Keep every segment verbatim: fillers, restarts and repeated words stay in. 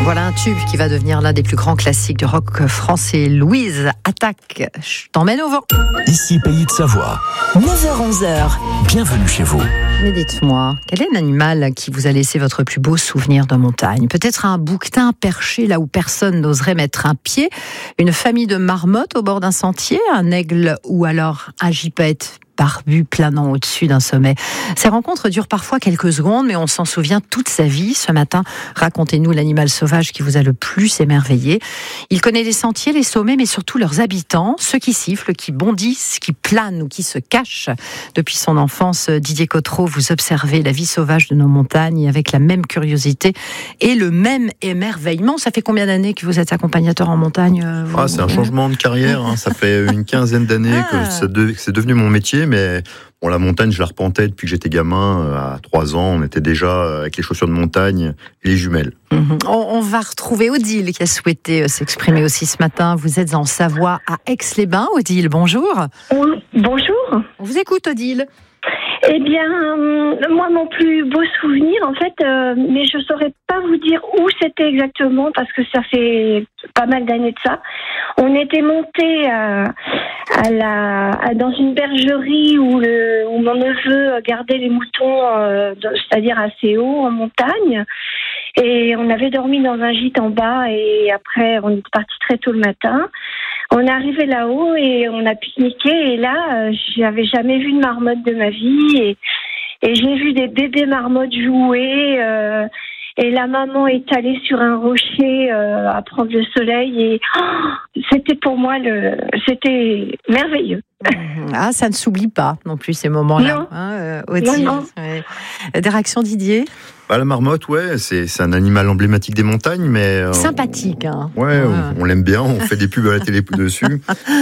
Voilà un tube qui va devenir l'un des plus grands classiques du rock français. Louise, Attaque, je t'emmène au vent. Ici, Pays de Savoie. neuf heures onze heures. Bienvenue chez vous. Mais dites-moi, quel est l'animal qui vous a laissé votre plus beau souvenir de montagne ? Peut-être un bouquetin perché là où personne n'oserait mettre un pied, une famille de marmottes au bord d'un sentier, un aigle ou alors un gypaète barbu planant au-dessus d'un sommet. Ces rencontres durent parfois quelques secondes, mais on s'en souvient toute sa vie. Ce matin, racontez-nous l'animal sauvage qui vous a le plus émerveillé. Il connaît les sentiers, les sommets, mais surtout leurs habitants, ceux qui sifflent, qui bondissent, qui planent ou qui se cachent. Depuis son enfance, Didier Cottereau, vous observez la vie sauvage de nos montagnes avec la même curiosité et le même émerveillement. Ça fait combien d'années que vous êtes accompagnateur en montagne vous... ah, C'est un changement de carrière. Hein. Ça fait une quinzaine d'années ah. que c'est, de... c'est devenu mon métier. Mais bon, la montagne, je la repentais depuis que j'étais gamin. À trois ans, on était déjà avec les chaussures de montagne et les jumelles. Mmh. On, on va retrouver Odile qui a souhaité s'exprimer aussi ce matin. Vous êtes en Savoie, à Aix-les-Bains. Odile, bonjour. Oui, bonjour. On vous écoute, Odile. Eh bien, euh, moi, mon plus beau souvenir, en fait, euh, mais je saurais pas vous dire où c'était exactement parce que ça fait pas mal d'années de ça. On était monté à, à la, à, dans une bergerie où, le, où mon neveu gardait les moutons, euh, c'est-à-dire assez haut en montagne. Et on avait dormi dans un gîte en bas et après, on est parti très tôt le matin. On est arrivé là-haut et on a pique-niqué et là, euh, j'avais jamais vu une marmotte de ma vie et, et j'ai vu des bébés marmottes jouer euh, et la maman est allée sur un rocher euh, à prendre le soleil et oh, c'était pour moi le, c'était merveilleux. Ah, ça ne s'oublie pas non plus ces moments-là. Non. Hein, euh, Odile. Non, non. Ouais. Des réactions, Didier ? Bah, la marmotte, ouais, c'est, c'est un animal emblématique des montagnes, mais... Euh, sympathique, hein. Ouais, ouais. On, on l'aime bien, on fait des pubs à la télé dessus.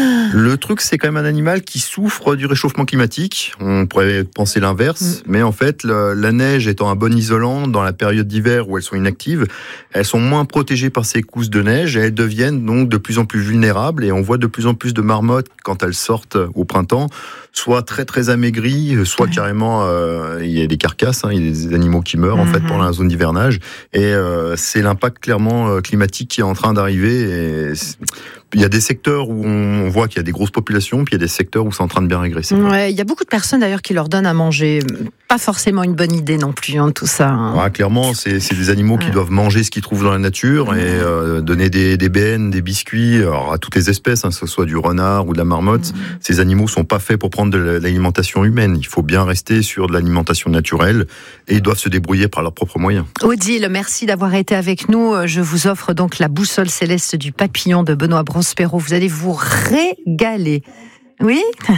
Le truc, c'est quand même un animal qui souffre du réchauffement climatique. On pourrait penser l'inverse, mm. mais en fait, le, la neige étant un bon isolant, dans la période d'hiver où elles sont inactives, elles sont moins protégées par ces cousses de neige et elles deviennent donc de plus en plus vulnérables. Et on voit de plus en plus de marmottes, quand elles sortent au printemps, soit très très amaigries, soit ouais. carrément, euh, il y a des carcasses, hein, il y a des animaux qui meurent, mm-hmm. en fait, pendant la zone d'hivernage. Et euh, c'est l'impact clairement euh, climatique qui est en train d'arriver. Et il y a des secteurs où on voit qu'il y a des grosses populations, puis il y a des secteurs où c'est en train de bien régresser. Ouais, il y a beaucoup de personnes d'ailleurs qui leur donnent à manger. Pas forcément une bonne idée non plus, hein, tout ça. Hein. Ouais, clairement, c'est, c'est des animaux qui ouais. doivent manger ce qu'ils trouvent dans la nature ouais. et euh, donner des, des béennes, des biscuits, alors à toutes les espèces, hein, que ce soit du renard ou de la marmotte. Mmh. Ces animaux sont pas faits pour prendre de l'alimentation humaine. Il faut bien rester sur de l'alimentation naturelle et ils doivent se débrouiller par leurs propres moyens. Odile, merci d'avoir été avec nous. Je vous offre donc la boussole céleste du papillon de Benoît Prospero. Vous allez vous régaler. Oui,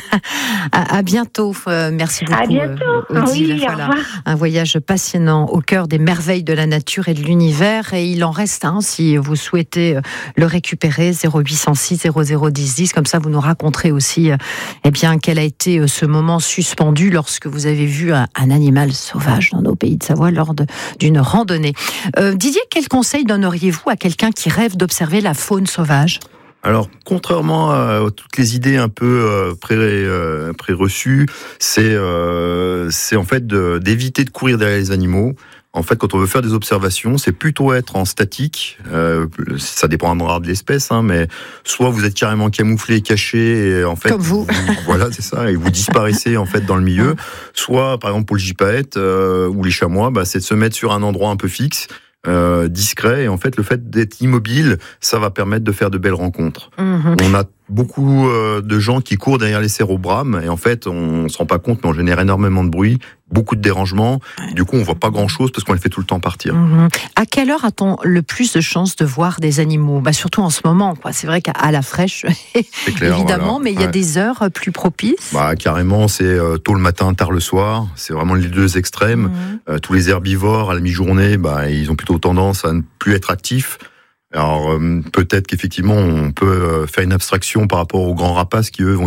à, à bientôt. Euh, merci beaucoup. À bientôt. Euh, Odile. Oui, voilà. Un voyage passionnant au cœur des merveilles de la nature et de l'univers. Et il en reste un, si vous souhaitez le récupérer, zéro huit cent six zéro zéro dix dix. Comme ça, vous nous raconterez aussi, eh bien, quel a été ce moment suspendu lorsque vous avez vu un, un animal sauvage dans nos pays de Savoie lors de, d'une randonnée. Euh, Didier, quel conseil donneriez-vous à quelqu'un qui rêve d'observer la faune sauvage ? Alors, contrairement à toutes les idées un peu euh, pré, euh, pré-reçues, c'est, euh, c'est en fait de, d'éviter de courir derrière les animaux. En fait, quand on veut faire des observations, c'est plutôt être en statique. Euh, ça dépendra de l'espèce, hein, mais soit vous êtes carrément camouflé, caché, et en fait, comme vous, vous voilà, c'est ça, et vous disparaissez en fait dans le milieu. Soit, par exemple, pour le gypaète euh, ou les chamois, bah, c'est de se mettre sur un endroit un peu fixe. Euh, discret et en fait le fait d'être immobile ça va permettre de faire de belles rencontres. Mmh. On a beaucoup euh, de gens qui courent derrière les cerfs au brame et en fait on se rend pas compte mais on génère énormément de bruit, beaucoup de dérangements, du coup on voit pas grand chose parce qu'on les fait tout le temps partir. Mmh. À quelle heure a-t-on le plus de chances de voir des animaux ? Bah, surtout en ce moment, quoi. C'est vrai qu'à la fraîche c'est clair, évidemment, voilà. Mais il y a ouais. des heures plus propices. Bah, carrément, c'est euh, tôt le matin, tard le soir, c'est vraiment les deux extrêmes. Mmh. Euh, tous les herbivores à la mi-journée, bah, ils ont plutôt tendance à ne plus être actifs. Alors euh, peut-être qu'effectivement on peut faire une abstraction par rapport aux grands rapaces qui eux vont